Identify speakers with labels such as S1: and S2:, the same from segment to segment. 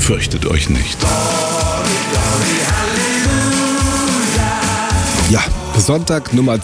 S1: Fürchtet euch nicht.
S2: Ja, Sonntag Nummer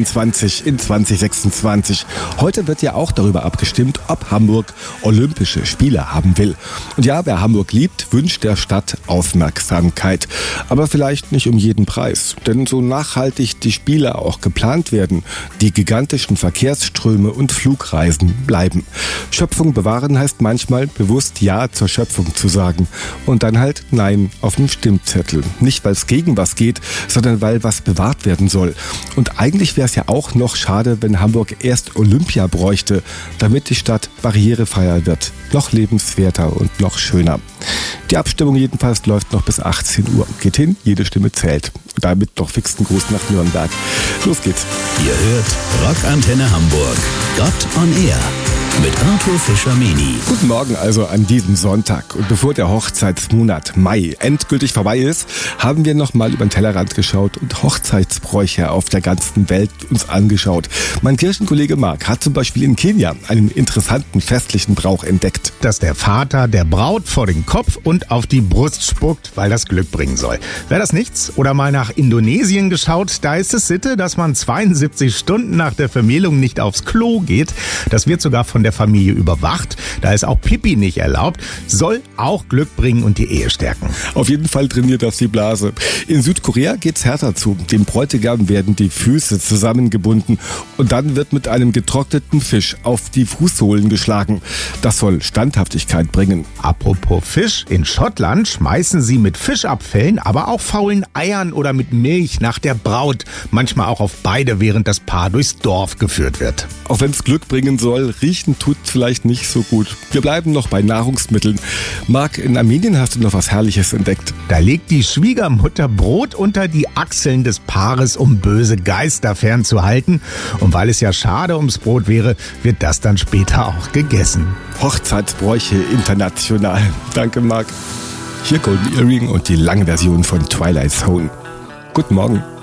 S2: 22 in 2026. Heute wird ja auch darüber abgestimmt, ob Hamburg Olympische Spiele haben will. Und ja, wer Hamburg liebt, wünscht der Stadt Aufmerksamkeit. Aber vielleicht nicht um jeden Preis. Denn so nachhaltig die Spiele auch geplant werden, die gigantischen Verkehrsströme und Flugreisen bleiben. Schöpfung bewahren heißt manchmal bewusst Ja zur Schöpfung zu sagen. Und dann halt Nein auf dem Stimmzettel. Nicht, weil es gegen was geht, sondern weil was bewahrt werden soll. Und eigentlich wäre es ja auch noch schade, wenn Hamburg erst Olympia bräuchte, damit die Stadt barrierefreier wird, noch lebenswerter und noch schöner. Die Abstimmung jedenfalls läuft noch bis 18 Uhr. Geht hin, jede Stimme zählt. Damit noch fixen Gruß nach Nürnberg. Los geht's.
S3: Ihr hört Rockantenne Hamburg. Gott on Air. Mit Arthur Fischer-Meni.
S2: Guten Morgen also an diesem Sonntag. Und bevor der Hochzeitsmonat Mai endgültig vorbei ist, haben wir noch mal über den Tellerrand geschaut und Hochzeitsbräuche auf der ganzen Welt uns angeschaut. Mein Kirchenkollege Marc hat zum Beispiel in Kenia einen interessanten festlichen Brauch entdeckt.
S4: Dass der Vater der Braut vor den Kopf und auf die Brust spuckt, weil das Glück bringen soll. Wäre das nichts? Oder mal nach Indonesien geschaut, da ist es Sitte, dass man 72 Stunden nach der Vermählung nicht aufs Klo geht. Das wird sogar von der Familie überwacht. Da ist auch Pipi nicht erlaubt. Soll auch Glück bringen und die Ehe stärken.
S2: Auf jeden Fall trainiert das die Blase. In Südkorea geht's härter zu. Dem Bräutigam werden die Füße zusammengebunden und dann wird mit einem getrockneten Fisch auf die Fußsohlen geschlagen. Das soll Standhaftigkeit bringen.
S4: Apropos Fisch, in Schottland schmeißen sie mit Fischabfällen, aber auch faulen Eiern oder mit Milch nach der Braut. Manchmal auch auf beide, während das Paar durchs Dorf geführt wird.
S2: Auch wenn es Glück bringen soll, riechen tut vielleicht nicht so gut. Wir bleiben noch bei Nahrungsmitteln. Marc, in Armenien hast du noch was Herrliches entdeckt.
S4: Da legt die Schwiegermutter Brot unter die Achseln des Paares, um böse Geister fernzuhalten. Und weil es ja schade ums Brot wäre, wird das dann später auch gegessen.
S2: Hochzeitsbräuche international. Danke, Marc. Hier Golden Earring und die lange Version von Twilight Zone. Guten Morgen.